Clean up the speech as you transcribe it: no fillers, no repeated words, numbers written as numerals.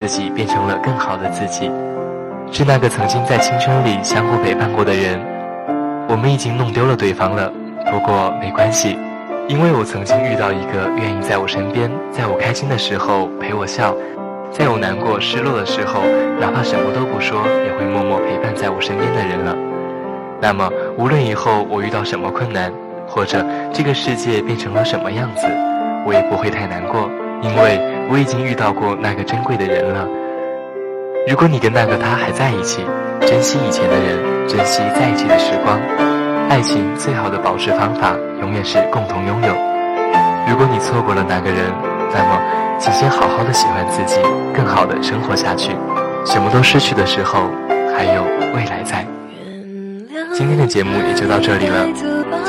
己变成了更好的自己，是那个曾经在青春里相互陪伴过的人。我们已经弄丢了对方了，不过没关系，因为我曾经遇到一个愿意在我身边，在我开心的时候陪我笑，在我难过失落的时候，哪怕什么都不说，也会默默陪伴在我身边的人了。那么无论以后我遇到什么困难，或者这个世界变成了什么样子，我也不会太难过，因为我已经遇到过那个珍贵的人了。如果你跟那个他还在一起，珍惜以前的人，珍惜在一起的时光。爱情最好的保持方法永远是共同拥有。如果你错过了那个人，那么请先好好的喜欢自己，更好的生活下去。什么都失去的时候，还有未来在。今天的节目也就到这里了。